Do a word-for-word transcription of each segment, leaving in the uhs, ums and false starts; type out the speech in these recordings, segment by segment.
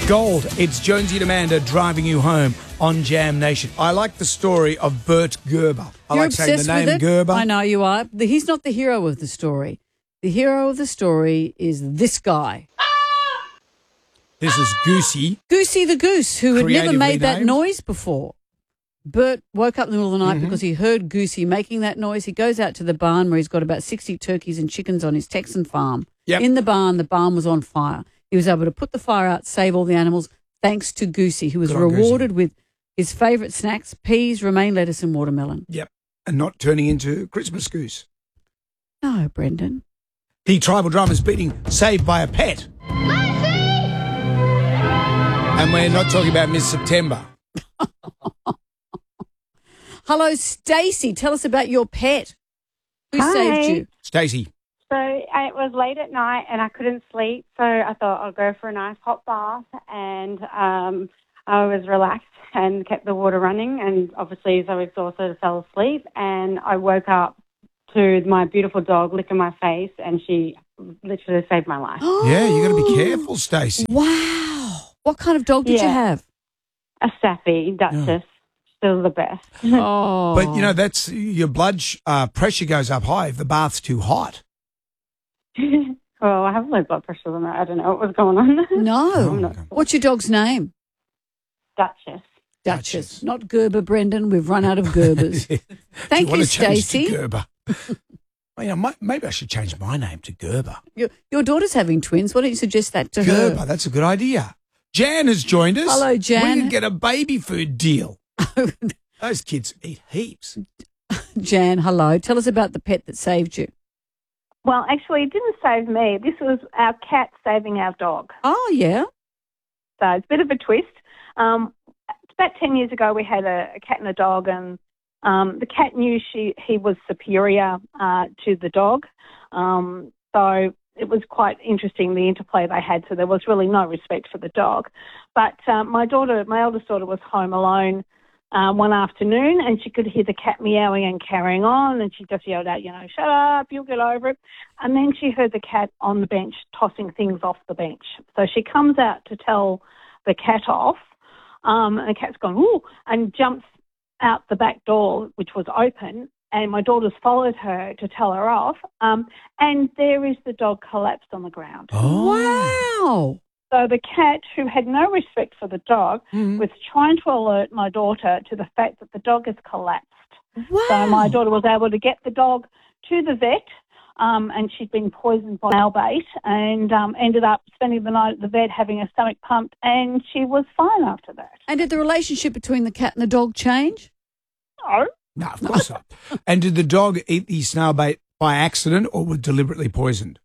Gold. It's Jonesy and Amanda driving you home on Jam Nation. I like the story of Bert Gerber. I You're like saying the obsessed name with it? Gerber. I know you are. The- He's not the hero of the story. The hero of the story is this guy. This is Goosey. Goosey the goose, who had never Creatively made that named. noise before. Bert woke up in the middle of the night Mm-hmm. because he heard Goosey making that noise. He goes out to the barn where he's got about sixty turkeys and chickens on his Texan farm. Yep. In the barn, the barn was on fire. He was able to put the fire out, save all the animals, thanks to Goosey, who was Good on rewarded with his favourite snacks, peas, romaine lettuce and watermelon. Yep. And not turning into Christmas Goose. No, Brendan. The tribal drummer's beating Saved by a Pet. And we're not talking about Miss September. Hello, Stacey. Tell us about your pet. Who Hi. saved you? Stacey. So it was late at night and I couldn't sleep, so I thought I'll go for a nice hot bath, and um, I was relaxed and kept the water running, and obviously so exhausted I fell asleep, and I woke up to my beautiful dog licking my face, and she literally saved my life. Yeah, you got to be careful, Stacey. Wow. What kind of dog did you Yeah. have? A Sappy Duchess, still the best. Oh. But, you know, that's your blood sh- uh, pressure goes up high if the bath's too hot. Well, I have low blood pressure than that. I don't know what was going on. No. Oh, okay. What's your dog's name? Duchess. Duchess. Not Gerber, Brendan. We've run out of Gerbers. Thank Do you, want to change to Stacey. Gerber? Well, you know, my, maybe I should change my name to Gerber. Your, your daughter's having twins. Why don't you suggest that to Gerber, her? that's a good idea. Jan has joined us. Hello, Jan. We could get a baby food deal. Those kids eat heaps. Jan, hello. Tell us about the pet that saved you. Well, actually, it didn't save me. This was our cat saving our dog. Oh, yeah. So it's a bit of a twist. Um, about ten years ago, we had a, a cat and a dog, and um, the cat knew she he was superior uh, to the dog. Um, so it was quite interesting, the interplay they had. So there was really no respect for the dog. But um, my daughter, my eldest daughter, was home alone Um, one afternoon, and she could hear the cat meowing and carrying on, and she just yelled out, you know, shut up, you'll get over it. And then she heard the cat on the bench tossing things off the bench. So she comes out to tell the cat off, um, and the cat's gone, ooh, and jumps out the back door, which was open, and my daughter's followed her to tell her off, um, and there is the dog collapsed on the ground. Oh. Wow. So the cat, who had no respect for the dog, Mhm. was trying to alert my daughter to the fact that the dog has collapsed. Wow. So my daughter was able to get the dog to the vet, um, and she'd been poisoned by snail bait, and um, ended up spending the night at the vet having her stomach pumped, and she was fine after that. And did the relationship between the cat and the dog change? Oh, No, of course not. And did the dog eat the snail bait by accident or was deliberately poisoned?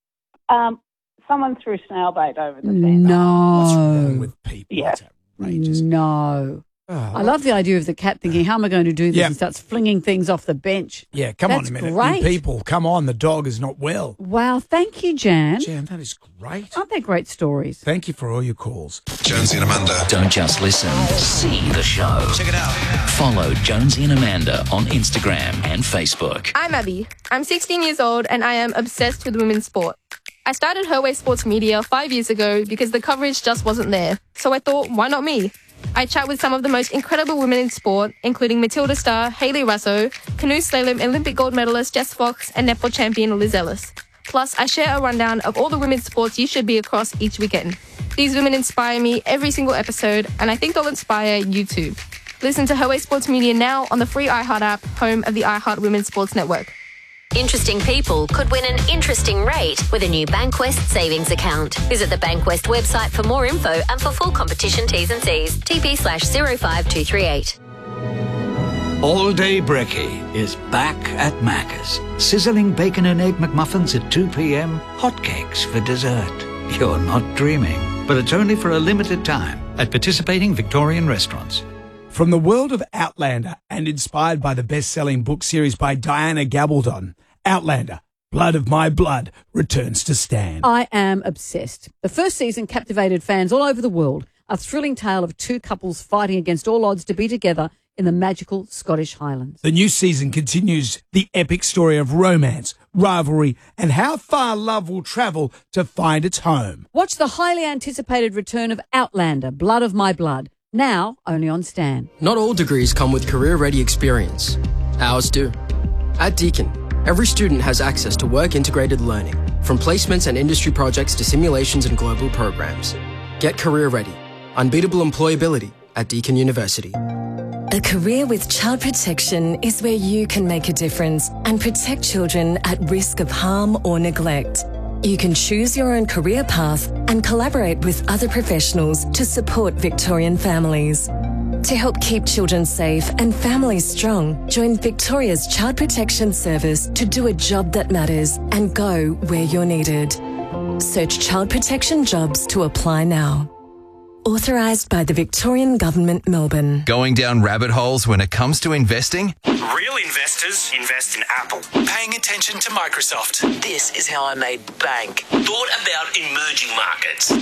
um, someone threw snail bait over the fence. What's wrong No. with people? Yeah. That's outrageous. No. Oh, I love the idea of the cat thinking, how am I going to do this? Yeah. And starts flinging things off the bench. Yeah, come That's on a minute. great. You people, come on. The dog is not well. Wow. Thank you, Jan. Jan, that is great. Aren't they great stories? Thank you for all your calls. Jonesy and Amanda. Don't just listen, see the show. Check it out. Follow Jonesy and Amanda on Instagram and Facebook. I'm Abby. I'm sixteen years old and I am obsessed with women's sport. I started Her Way Sports Media five years ago because the coverage just wasn't there. So I thought, why not me? I chat with some of the most incredible women in sport, including Matilda star Hayley Russo, canoe slalom Olympic gold medalist Jess Fox, and netball champion Liz Ellis. Plus, I share a rundown of all the women's sports you should be across each weekend. These women inspire me every single episode, and I think they'll inspire you too. Listen to Her Way Sports Media now on the free iHeart app, home of the iHeart Women's Sports Network. Interesting people could win an interesting rate with a new Bankwest savings account. Visit the Bankwest website for more info and for full competition T's and C's. T P slash zero five two three eight. All Day Brekkie is back at Macca's. Sizzling bacon and egg McMuffins at two p.m. Hotcakes for dessert. You're not dreaming, but it's only for a limited time at participating Victorian restaurants. From the world of Outlander and inspired by the best-selling book series by Diana Gabaldon, Outlander, Blood of My Blood, returns to Stan. I am obsessed. The first season captivated fans all over the world. A thrilling tale of two couples fighting against all odds to be together in the magical Scottish Highlands. The new season continues the epic story of romance, rivalry, and how far love will travel to find its home. Watch the highly anticipated return of Outlander, Blood of My Blood, now only on Stan. Not all degrees come with career-ready experience. Ours do. At Deakin, every student has access to work-integrated learning, from placements and industry projects to simulations and global programs. Get career-ready. Unbeatable employability at Deakin University. A career with child protection is where you can make a difference and protect children at risk of harm or neglect. You can choose your own career path and collaborate with other professionals to support Victorian families. To help keep children safe and families strong, join Victoria's Child Protection Service to do a job that matters and go where you're needed. Search Child Protection Jobs to apply now. Authorised by the Victorian Government, Melbourne. Going down rabbit holes when it comes to investing? Real investors invest in Apple. Paying attention to Microsoft. This is how I made bank. Thought about emerging markets.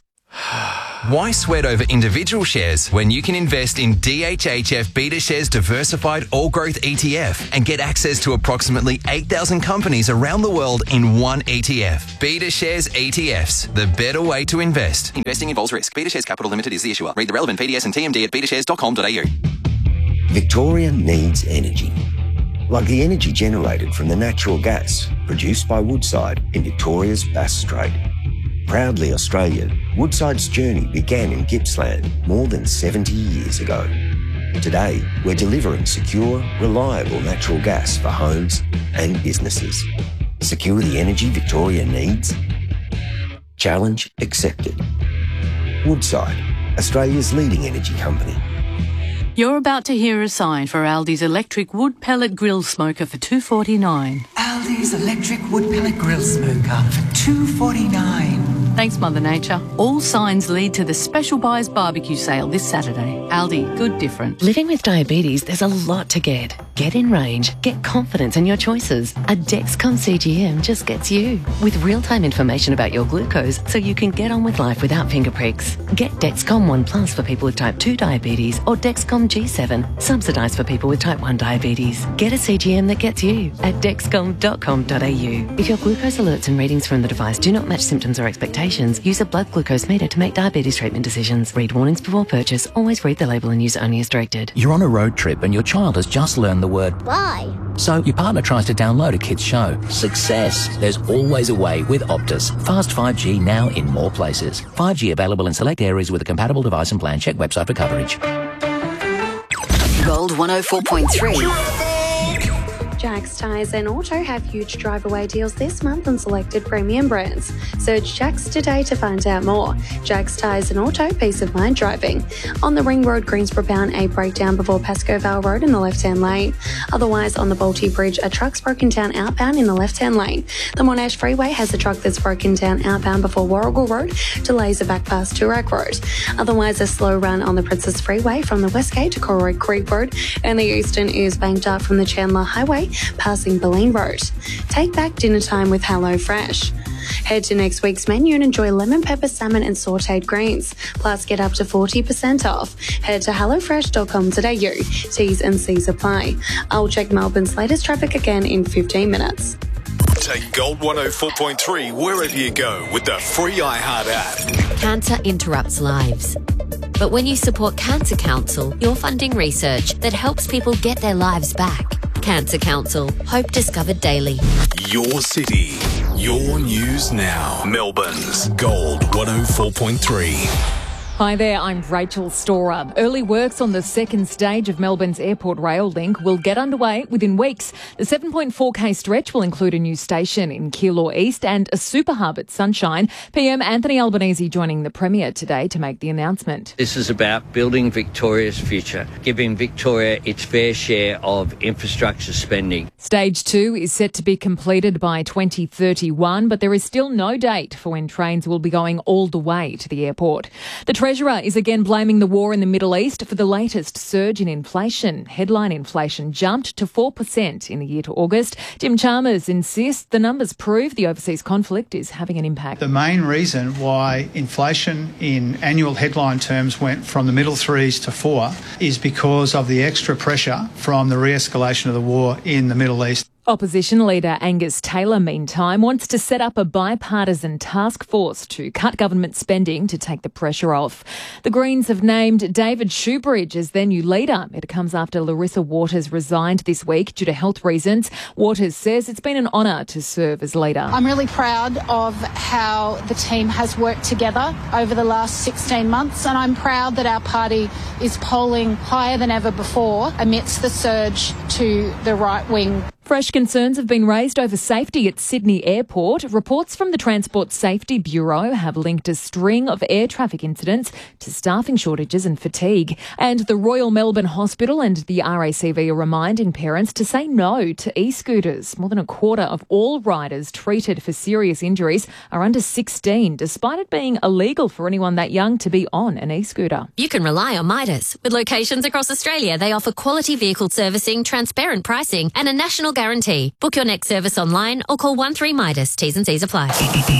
Why sweat over individual shares when you can invest in D H H F BetaShares Diversified All Growth E T F and get access to approximately eight thousand companies around the world in one E T F? BetaShares E T Fs, the better way to invest. Investing involves risk. BetaShares Capital Limited is the issuer. Read the relevant P D S and T M D at beta shares dot com dot a u. Victoria needs energy. Like the energy generated from the natural gas produced by Woodside in Victoria's Bass Strait. Proudly Australian, Woodside's journey began in Gippsland more than seventy years ago. Today, we're delivering secure, reliable natural gas for homes and businesses. Secure the energy Victoria needs? Challenge accepted. Woodside, Australia's leading energy company. You're about to hear a sign for Aldi's electric wood pellet grill smoker for two dollars forty-nine. Aldi's electric wood pellet grill smoker for two dollars forty-nine. Thanks, Mother Nature. All signs lead to the Special Buys barbecue sale this Saturday. Aldi, good different. Living with diabetes, there's a lot to get. Get in range, get confidence in your choices. A Dexcom C G M just gets you. With real-time information about your glucose so you can get on with life without finger pricks. Get Dexcom One Plus for people with type two diabetes or Dexcom G seven, subsidised for people with type one diabetes. Get a C G M that gets you at dexcom dot com dot a u. If your glucose alerts and readings from the device do not match symptoms or expectations, use a blood glucose meter to make diabetes treatment decisions. Read warnings before purchase. Always read the label and use only as directed. You're on a road trip and your child has just learned the word bye. So your partner tries to download a kid's show. Success. There's always a way with Optus. Fast five G now in more places. five G available in select areas with a compatible device and plan. Check website for coverage. Gold one oh four point three. Jack's Tyres and Auto have huge drive-away deals this month on selected premium brands. Search Jack's today to find out more. Jack's Tyres and Auto, peace of mind driving. On the Ring Road, Greensboro bound, a breakdown before Pascoe Vale Road in the left-hand lane. Otherwise, on the Balti Bridge, a truck's broken down outbound in the left-hand lane. The Monash Freeway has a truck that's broken down outbound before Warrigal Road. Delays are back past Toorak Road. Otherwise, a slow run on the Princess Freeway from the Westgate to Corroy Creek Road, and the Eastern is banked up from the Chandler Highway passing Boleyn Road. Take back dinner time with Hello Fresh. Head to next week's menu and enjoy lemon pepper salmon and sautéed greens. Plus, get up to forty percent off. Head to hello fresh dot com dot a u. T's and C's apply. I'll check Melbourne's latest traffic again in fifteen minutes. Take Gold one oh four point three wherever you go with the free iHeart app. Cancer interrupts lives. But when you support Cancer Council, you're funding research that helps people get their lives back. Cancer Council. Hope discovered daily. Your city. Your news now. Melbourne's Gold one oh four point three. Hi there, I'm Rachel Storer. Early works on the second stage of Melbourne's Airport Rail Link will get underway within weeks. The seven point four k stretch will include a new station in Keilor East and a super hub at Sunshine. P M Anthony Albanese joining the Premier today to make the announcement. This is about building Victoria's future, giving Victoria its fair share of infrastructure spending. Stage two is set to be completed by twenty thirty-one, but there is still no date for when trains will be going all the way to the airport. The Treasurer is again blaming the war in the Middle East for the latest surge in inflation. Headline inflation jumped to four percent in the year to August. Jim Chalmers insists the numbers prove the overseas conflict is having an impact. The main reason why inflation in annual headline terms went from the middle threes to four is because of the extra pressure from the re-escalation of the war in the Middle East. Opposition leader Angus Taylor, meantime, wants to set up a bipartisan task force to cut government spending to take the pressure off. The Greens have named David Shoebridge as their new leader. It comes after Larissa Waters resigned this week due to health reasons. Waters says it's been an honour to serve as leader. I'm really proud of how the team has worked together over the last sixteen months, and I'm proud that our party is polling higher than ever before amidst the surge to the right wing. Fresh concerns have been raised over safety at Sydney Airport. Reports from the Transport Safety Bureau have linked a string of air traffic incidents to staffing shortages and fatigue. And the Royal Melbourne Hospital and the R A C V are reminding parents to say no to e-scooters. More than a quarter of all riders treated for serious injuries are under sixteen, despite it being illegal for anyone that young to be on an e-scooter. You can rely on Midas. With locations across Australia, they offer quality vehicle servicing, transparent pricing and a national guarantee. Book your next service online or call one three Midas. T's and C's apply.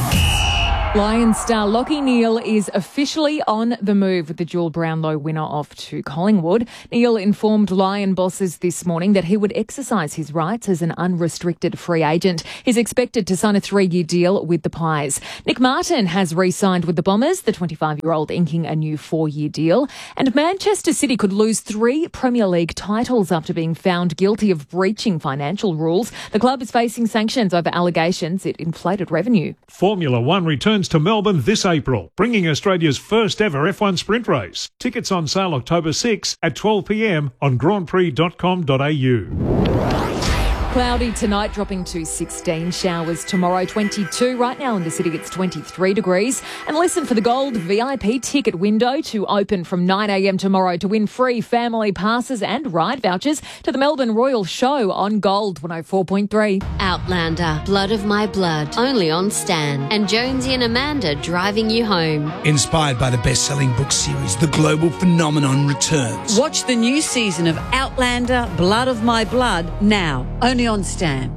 Lions star Lachie Neale is officially on the move with the dual Brownlow winner off to Collingwood. Neale informed Lion bosses this morning that he would exercise his rights as an unrestricted free agent. He's expected to sign a three-year deal with the Pies. Nick Martin has re-signed with the Bombers, the twenty-five-year-old inking a new four-year deal. And Manchester City could lose three Premier League titles after being found guilty of breaching financial rules. The club is facing sanctions over allegations it inflated revenue. Formula One returns to Melbourne this April, bringing Australia's first ever F one sprint race. Tickets on sale October sixth at twelve p m on grand prix dot com dot a u. Cloudy tonight, dropping to sixteen. Showers tomorrow, twenty-two. Right now in the city, it's twenty-three degrees. And listen for the Gold V I P ticket window to open from nine a m tomorrow to win free family passes and ride vouchers to the Melbourne Royal Show on Gold one oh four point three. Outlander, Blood of My Blood, only on Stan. And Jonesy and Amanda driving you home. Inspired by the best-selling book series, The Global Phenomenon returns. Watch the new season of Outlander, Blood of My Blood, now, only on Stan.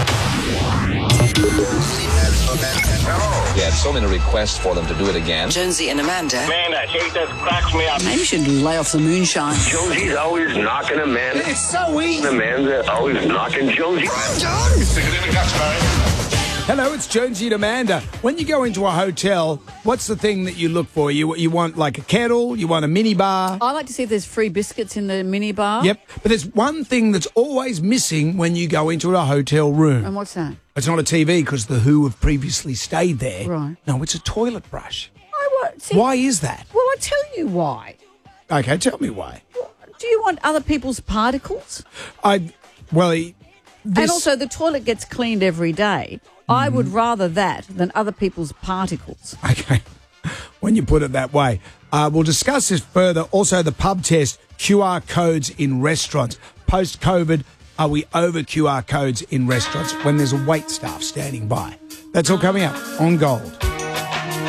We had so many requests for them to do it again. Jonesy and Amanda. Man, that hate that cracks me up. Maybe you should lay off the moonshine. Jonesy's always knocking Amanda. It's so easy. Amanda always knocking Jonesy. I'm John. Stick it in the guts, Barry. Hello, it's Jonesy and Amanda. When you go into a hotel, what's the thing that you look for? You you want like a kettle? You want a mini bar? I like to see if there's free biscuits in the mini bar. Yep, but there's one thing that's always missing when you go into a hotel room. And what's that? It's not a T V because the Who have previously stayed there. Right. No, it's a toilet brush. I won't see. Why is that? Well, I tell you why. Okay, tell me why. Do you want other people's particles? I, well, he, this... And also, the toilet gets cleaned every day. I would rather that than other people's particles. Okay, when you put it that way. Uh, we'll discuss this further. Also, the pub test, Q R codes in restaurants. Post-COVID, are we over Q R codes in restaurants when there's a wait staff standing by? That's all coming up on Gold.